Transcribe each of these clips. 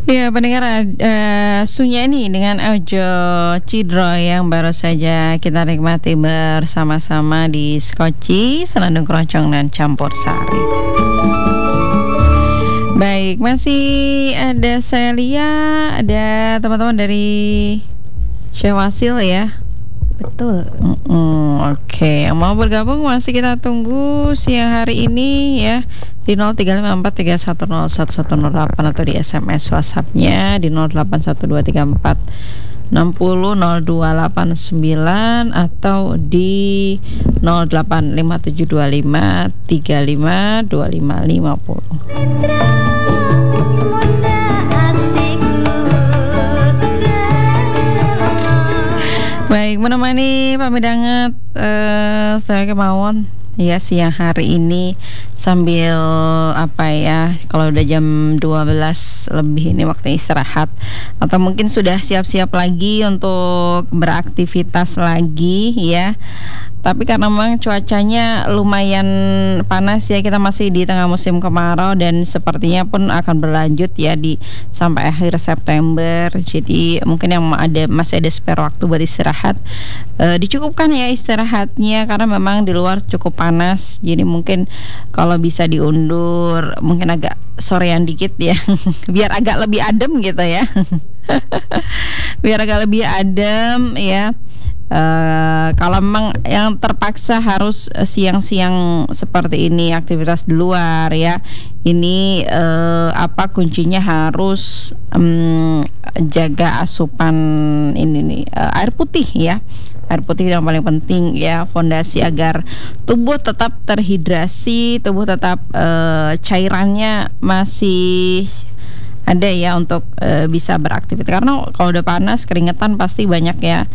Ya, pendengar Sunyani dengan Ojo Cidro yang baru saja kita nikmati bersama-sama di Skoci, Senandung Keroncong dan Campur Sari. Baik, masih ada Celia, ada teman-teman dari Syewasil ya. Betul. Oke, yang mau bergabung masih kita tunggu siang hari ini ya di 0354310108 atau di SMS WhatsApp-nya di 081346000289 atau di 085725352550. Baik, menemani Pak Midanget saya kemauan ya siang hari ini sambil apa ya, kalau udah jam 12 lebih ini waktu istirahat atau mungkin sudah siap-siap lagi untuk beraktivitas lagi ya. Tapi karena memang cuacanya lumayan panas ya, kita masih di tengah musim kemarau dan sepertinya pun akan berlanjut ya di sampai akhir September. Jadi mungkin yang masih ada spare waktu buat istirahat, dicukupkan ya istirahatnya karena memang di luar cukup panas. Jadi mungkin kalau bisa diundur mungkin agak sorean dikit ya biar agak lebih adem gitu ya. Biar agak lebih adem ya. Kalau memang yang terpaksa harus siang-siang seperti ini aktivitas di luar ya, ini apa kuncinya harus jaga asupan ini nih, air putih ya. Air putih yang paling penting ya, fondasi agar tubuh tetap terhidrasi, tubuh tetap cairannya masih ada ya untuk bisa beraktivitas. Karena kalau udah panas keringetan pasti banyak ya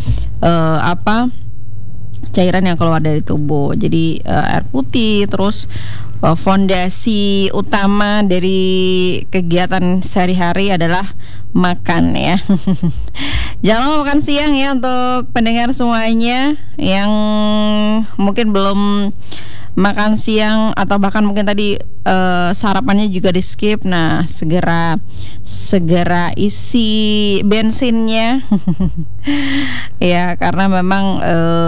cairan yang keluar dari tubuh. Jadi air putih terus fondasi utama dari kegiatan sehari-hari adalah makan ya. Jangan lupa makan siang ya untuk pendengar semuanya yang mungkin belum makan siang atau bahkan mungkin tadi sarapannya juga di skip. Nah, segera isi bensinnya ya, karena memang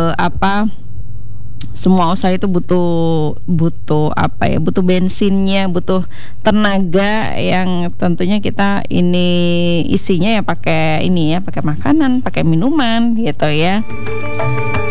semua usaha itu butuh bensinnya, butuh tenaga yang tentunya kita ini isinya ya pakai makanan, pakai minuman gitu ya.